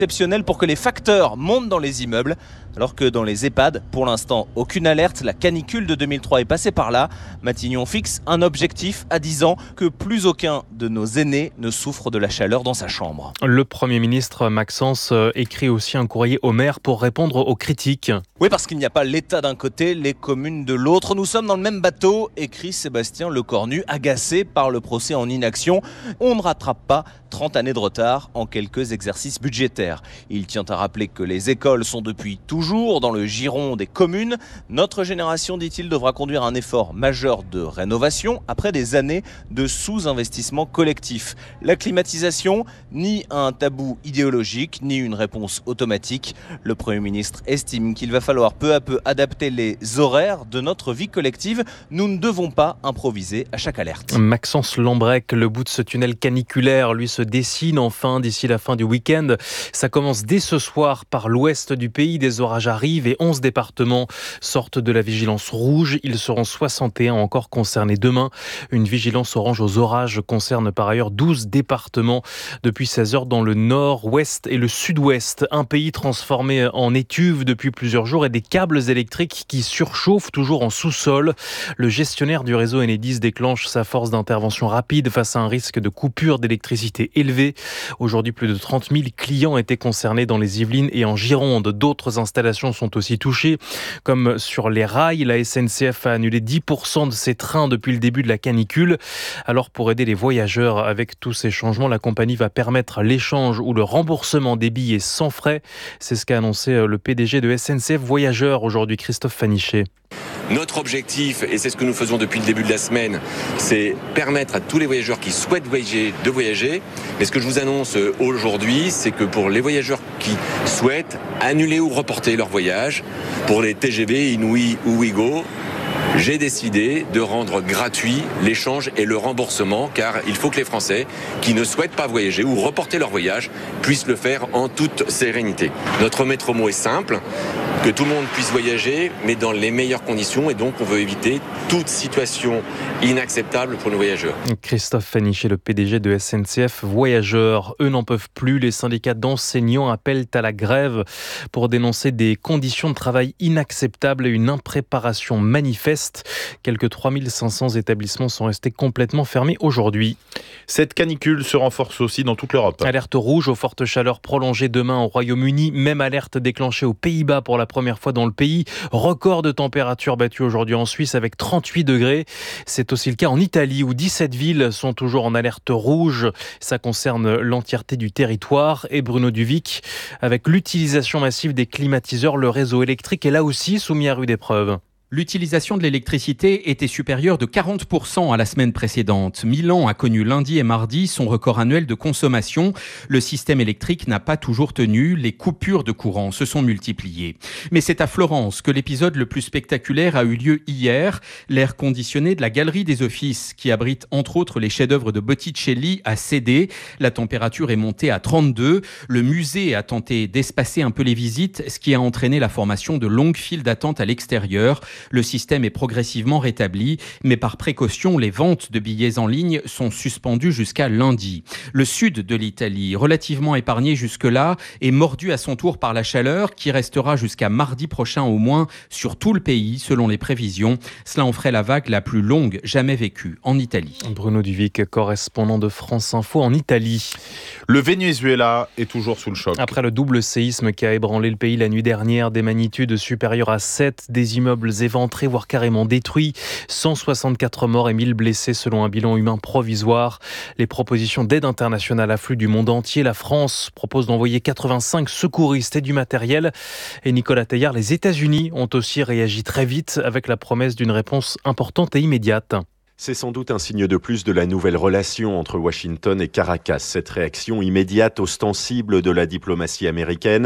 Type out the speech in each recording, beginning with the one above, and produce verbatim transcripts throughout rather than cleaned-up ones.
Exceptionnel pour que les facteurs montent dans les immeubles, alors que dans les EHPAD, pour l'instant, aucune alerte. La canicule de deux mille trois est passée par là. Matignon fixe un objectif à dix ans, que plus aucun de nos aînés ne souffre de la chaleur dans sa chambre. Le Premier ministre Maxence écrit aussi un courrier au maire pour répondre aux critiques. Oui, parce qu'il n'y a pas l'État d'un côté, les communes de l'autre. Nous sommes dans le même bateau, écrit Sébastien Lecornu, agacé par le procès en inaction. On ne rattrape pas trente années de retard en quelques exercices budgétaires. Il tient à rappeler que les écoles sont depuis toujours dans le giron des communes. Notre génération, dit-il, devra conduire un effort majeur de rénovation après des années de sous-investissement collectif. La climatisation, ni un tabou idéologique, ni une réponse automatique. Le Premier ministre estime qu'il va falloir peu à peu adapter les horaires de notre vie collective. Nous ne devons pas improviser à chaque alerte. Maxence Lambrec, le bout de ce tunnel caniculaire, lui, se dessine enfin d'ici la fin du week-end. Ça commence dès ce soir par l'ouest du pays. Des orages arrivent et onze départements sortent de la vigilance rouge. Ils seront soixante et un encore concernés demain. Une vigilance orange aux orages concerne par ailleurs douze départements depuis seize heures dans le nord, ouest et le sud-ouest. Un pays transformé en étuve depuis plusieurs jours et des câbles électriques qui surchauffent toujours en sous-sol. Le gestionnaire du réseau Enedis déclenche sa force d'intervention rapide face à un risque de coupure d'électricité élevé. Aujourd'hui, plus de trente mille clients étaient concernés dans les Yvelines et en Gironde. D'autres installations sont aussi touchées, comme sur les rails. La S N C F a annulé dix pour cent de ses trains depuis le début de la canicule. Alors, pour aider les voyageurs avec tous ces changements, la compagnie va permettre l'échange ou le remboursement des billets sans frais. C'est ce qu'a annoncé le P D G de S N C F Voyageurs aujourd'hui, Christophe Fanichet. Notre objectif, et c'est ce que nous faisons depuis le début de la semaine, c'est permettre à tous les voyageurs qui souhaitent voyager de voyager. Mais ce que je vous annonce aujourd'hui, c'est que pour les voyageurs qui souhaitent annuler ou reporter leur voyage, pour les T G V, Inouï ou Ouigo, j'ai décidé de rendre gratuit l'échange et le remboursement, car il faut que les Français qui ne souhaitent pas voyager ou reporter leur voyage puissent le faire en toute sérénité. Notre maître mot est simple, que tout le monde puisse voyager, mais dans les meilleures conditions, et donc on veut éviter toute situation inacceptable pour nos voyageurs. Christophe Fanichet, le P D G de S N C F Voyageurs. Eux n'en peuvent plus. Les syndicats d'enseignants appellent à la grève pour dénoncer des conditions de travail inacceptables et une impréparation manifeste. Quelques trois mille cinq cents établissements sont restés complètement fermés aujourd'hui. Cette canicule se renforce aussi dans toute l'Europe. Alerte rouge aux fortes chaleurs prolongées demain au Royaume-Uni. Même alerte déclenchée aux Pays-Bas pour la première fois dans le pays. Record de température battu aujourd'hui en Suisse avec trente-huit degrés. C'est aussi le cas en Italie où dix-sept villes sont toujours en alerte rouge. Ça concerne l'entièreté du territoire. Et Bruno Duvic, avec l'utilisation massive des climatiseurs, le réseau électrique est là aussi soumis à rude épreuve. L'utilisation de l'électricité était supérieure de quarante pour cent à la semaine précédente. Milan a connu lundi et mardi son record annuel de consommation. Le système électrique n'a pas toujours tenu. Les coupures de courant se sont multipliées. Mais c'est à Florence que l'épisode le plus spectaculaire a eu lieu hier. L'air conditionné de la Galerie des Offices, qui abrite entre autres les chefs-d'œuvre de Botticelli, a cédé. La température est montée à trente-deux. Le musée a tenté d'espacer un peu les visites, ce qui a entraîné la formation de longues files d'attente à l'extérieur. Le système est progressivement rétabli, mais par précaution, les ventes de billets en ligne sont suspendues jusqu'à lundi. Le sud de l'Italie, relativement épargné jusque-là, est mordu à son tour par la chaleur qui restera jusqu'à mardi prochain au moins sur tout le pays, selon les prévisions. Cela en ferait la vague la plus longue jamais vécue en Italie. Bruno Duvic, correspondant de France Info en Italie. Le Venezuela est toujours sous le choc. Après le double séisme qui a ébranlé le pays la nuit dernière, des magnitudes supérieures à sept, des immeubles éventrés, voire carrément détruits, cent soixante-quatre morts et mille blessés selon un bilan humain provisoire. Les propositions d'aide internationale affluent du monde entier. La France propose d'envoyer quatre-vingt-cinq secouristes et du matériel. Et Nicolas Teilhard, les États-Unis ont aussi réagi très vite avec la promesse d'une réponse importante et immédiate. C'est sans doute un signe de plus de la nouvelle relation entre Washington et Caracas. Cette réaction immédiate, ostensible de la diplomatie américaine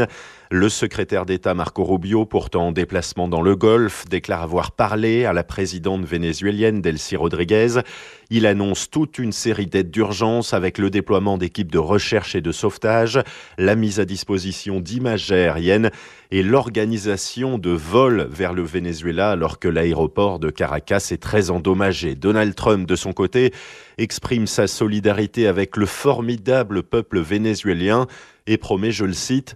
Le secrétaire d'État Marco Rubio, pourtant en déplacement dans le Golfe, déclare avoir parlé à la présidente vénézuélienne Delcy Rodriguez. Il annonce toute une série d'aides d'urgence avec le déploiement d'équipes de recherche et de sauvetage, la mise à disposition d'images aériennes et l'organisation de vols vers le Venezuela alors que l'aéroport de Caracas est très endommagé. Donald Trump, de son côté, exprime sa solidarité avec le formidable peuple vénézuélien et promet, je le cite,